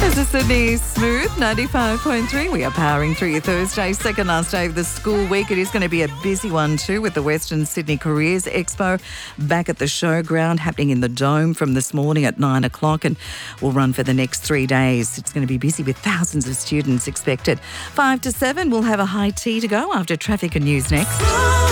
This is Sydney Smooth 95.3. We are powering through your Thursday, second last day of the school week. It is going to be a busy one too, with the Western Sydney Careers Expo back at the showground, happening in the Dome from this morning at 9 o'clock, and will run for the next 3 days. It's going to be busy with thousands of students expected. 5 to 7, we'll have a high tea to go after traffic and news next.